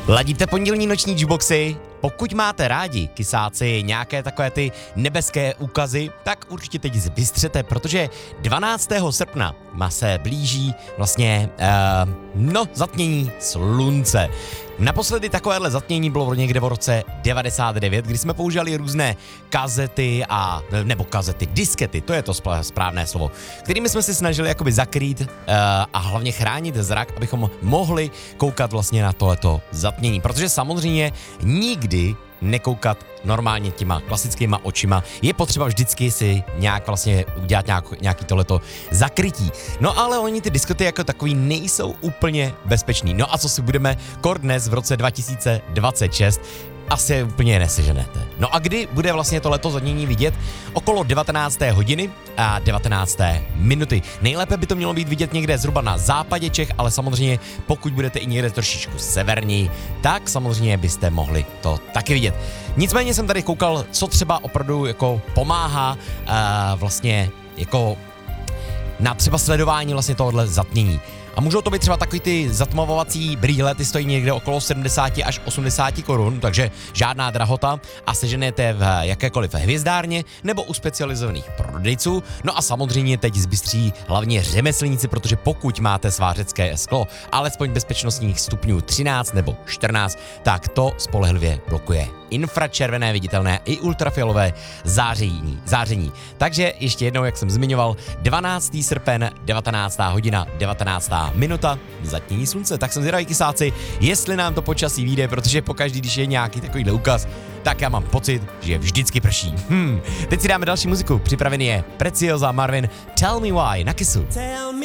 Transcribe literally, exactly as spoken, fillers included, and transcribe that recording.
Ladíte pondělní noční jukeboxy? Pokud máte rádi, kysáci, nějaké takové ty nebeské úkazy, tak určitě teď zbystřete, protože dvanáctého srpna ma se blíží vlastně, uh, no, zatmění slunce. Naposledy takovéhle zatmění bylo někde v roce devadesát devět, kdy jsme používali různé kazety a, nebo kazety, diskety, to je to správné slovo, kterými jsme si snažili jakoby zakrýt uh, a hlavně chránit zrak, abychom mohli koukat vlastně na tohleto zatmění, protože samozřejmě nikdy nekoukat normálně těma klasickýma očima. Je potřeba vždycky si nějak vlastně udělat nějak, nějaký tohleto zakrytí. No ale oni ty diskoty jako takový nejsou úplně bezpečný. No a co si budeme kor dnes v roce dva tisíce dvacet šest asi je úplně neseženete. No a kdy bude vlastně tohleto zatmění vidět? Okolo devatenácté hodiny a devatenácté minuty. Nejlépe by to mělo být vidět někde zhruba na západě Čech, ale samozřejmě pokud budete i někde trošičku severněji, tak samozřejmě byste mohli to taky vidět. Nicméně jsem tady koukal, co třeba opravdu jako pomáhá uh, vlastně jako na třeba sledování vlastně tohohle zatmění. A můžou to být třeba takový ty zatmavovací brýle, ty stojí někde okolo sedmdesát až osmdesát korun, takže žádná drahota a seženete v jakékoliv hvězdárně nebo u specializovaných prodejců. No a samozřejmě teď zbystří hlavně řemeslníci, protože pokud máte svářecké sklo, alespoň bezpečnostních stupňů třináct nebo čtrnáct, tak to spolehlivě blokuje infračervené viditelné i ultrafialové záření. záření. Takže ještě jednou, jak jsem zmiňoval, dvanáctého srpen, devatenáctá hodina, devatenáctá minuta, zatmění slunce. Tak jsem zvědavý, kysáci, jestli nám to počasí vyjde, protože pokaždý, když je nějaký takovýhle úkaz, tak já mám pocit, že vždycky prší. Hm. Teď si dáme další muziku. Připravený je Preciosa Marvin, Tell Me Why na Kissu. Tell me